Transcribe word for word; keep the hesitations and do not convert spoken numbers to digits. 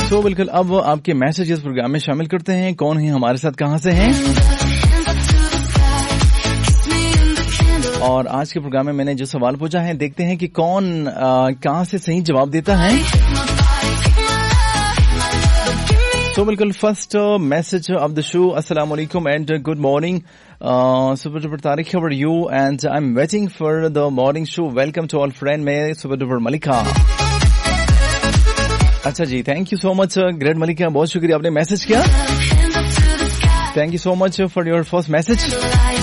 तो बिल्कुल अब आपके मैसेज इस प्रोग्राम में शामिल करते हैं। कौन है हमारे साथ, कहां से हैं? और आज के प्रोग्राम में मैंने जो सवाल पूछा है, देखते हैं कि कौन कहां से सही जवाब देता है। तो बिल्कुल first message of the show, अस्सलाम वालेकुम and good morning super duper Tariq, how are you and I am waiting for the morning show, welcome to all friend, मैं सुपर डुपर मलिका। अच्छा जी, thank you so much great मलिका, बहुत शुक्रिया आपने message किया। Thank you so much for your first message.